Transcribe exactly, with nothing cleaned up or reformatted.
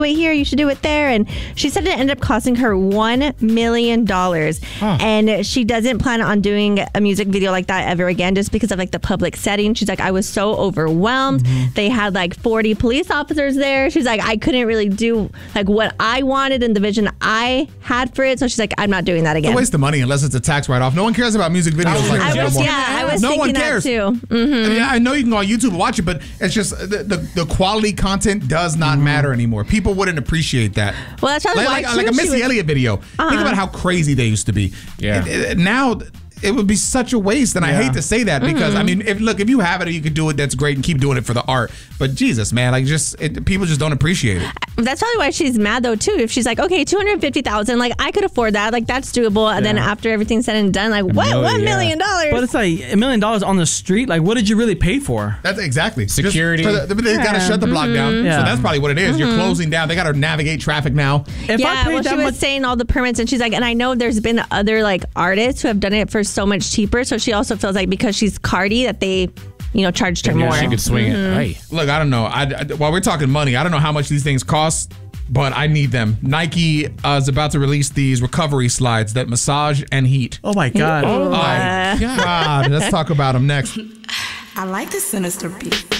it here, you should do it there. And she said it ended up costing her one million dollars. Huh. And she doesn't plan on doing a music video like that ever again just because of like the public setting. She's like, I was so overwhelmed. Mm-hmm. They had like forty police officers there. She's like, I couldn't really do like what I wanted and the vision I had for it. So she's like, I'm not doing that again. It's a waste of money unless it's a tax write-off. No one cares about music videos like I this was, anymore. Yeah, I was no thinking one cares. that too. Mm-hmm. I mean, I know you can go on YouTube and watch it, but it's just the, the, the quality content does not mm. matter anymore. People wouldn't appreciate that. Well, that's probably like, why like, like a Missy was, Elliott video. Uh-huh. Think about how crazy they used to be. Yeah. It, it, now it would be such a waste, and yeah. I hate to say that because mm-hmm. I mean, if, look, if you have it or you can do it, that's great, and keep doing it for the art. But Jesus, man, like just it, people just don't appreciate it. That's probably why she's mad though too. If she's like, okay, two hundred fifty thousand, like I could afford that, like that's doable. And yeah. then after everything's said and done, like what, million, one million dollars? But it's like a million dollars on the street. Like, what did you really pay for? That's exactly security. The, they yeah. got to shut the block mm-hmm. down, yeah. so that's probably what it is. Mm-hmm. You're closing down. They got to navigate traffic now. If yeah, well, she was much- saying all the permits, and she's like, and I know there's been other like artists who have done it for so much cheaper. So she also feels like because she's Cardi that they, you know, charged her yeah, more. She could swing mm-hmm. it. Hey. Look, I don't know. I, I, while we're talking money, I don't know how much these things cost, but I need them. Nike uh, is about to release these recovery slides that massage and heat. Oh my God. Oh my God. Let's talk about them next. I like the sinister beat.